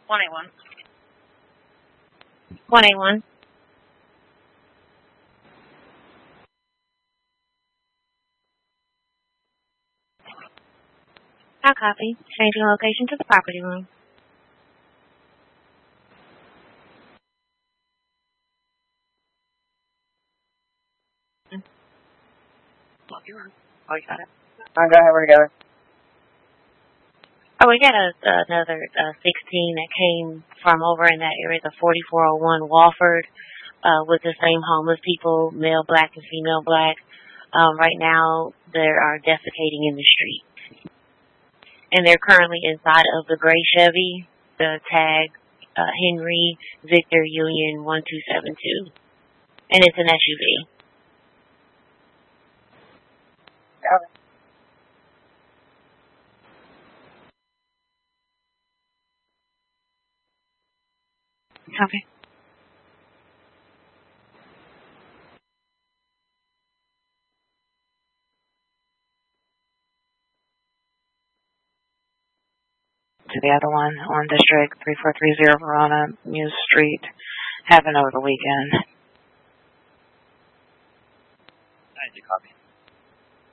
181. 181. I'll copy. Changing location to the property room. Oh, you got it. Go ahead, we're together. Oh, we got another 16 that came from over in that area, the 4401 Walford, with the same homeless people, male black and female black. Right now, they are defecating in the street. And they're currently inside of the gray Chevy, the tag Henry Victor Union 1272. And it's an SUV. Okay. To the other one on District 3430 Verona Muse Street, happened over the weekend. I did copy.